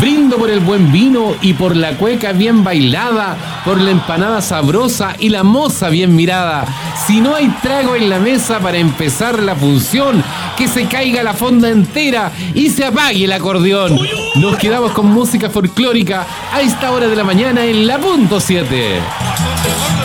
Brindo por el buen vino y por la cueca bien bailada, por la empanada sabrosa y la moza bien mirada. Si no hay trago en la mesa para empezar la función, que se caiga la fonda entera y se apague el acordeón. Nos quedamos con música folclórica a esta hora de la mañana en la punto 7.